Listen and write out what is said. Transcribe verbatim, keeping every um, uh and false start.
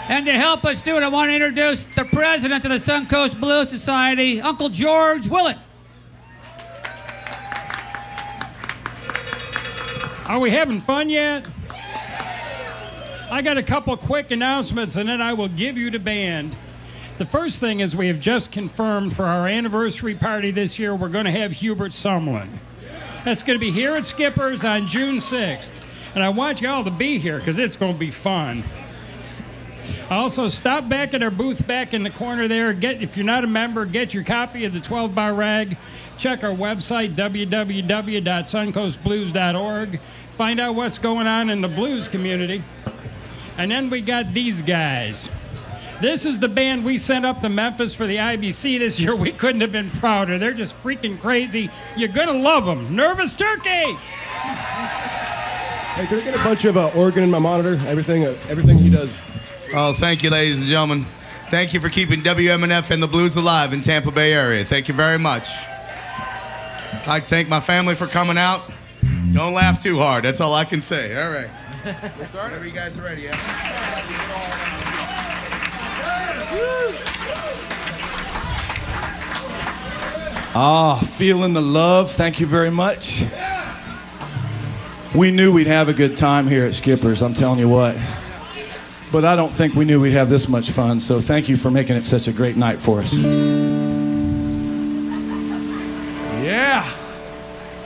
And to help us do it, I want to introduce the president of the Suncoast Blues Society, Uncle George Willett. Are we having fun yet? I got a couple quick announcements, and then I will give you the band. The first thing is we have just confirmed for our anniversary party this year, we're going to have Hubert Sumlin. That's going to be here at Skipper's on June sixth. And I want you all to be here because it's going to be fun. Also, stop back at our booth back in the corner there. Get, if you're not a member, get your copy of the twelve bar rag. Check our website, w w w dot suncoast blues dot org. Find out what's going on in the blues community. And then we got these guys. This is the band we sent up to Memphis for the I B C this year. We couldn't have been prouder. They're just freaking crazy. You're going to love them. Nervous Turkey! Hey, can I get a bunch of uh, organ in my monitor? Everything, uh, everything he does. Oh, thank you, ladies and gentlemen. Thank you for keeping W M N F and the blues alive in Tampa Bay area. Thank you very much. I'd like to thank my family for coming out. Don't laugh too hard. That's all I can say. All right. We'll start whenever you guys are ready. Yeah? Ah, feeling the love. Thank you very much. We knew we'd have a good time here at Skipper's, I'm telling you what. But I don't think we knew we'd have this much fun, so thank you for making it such a great night for us.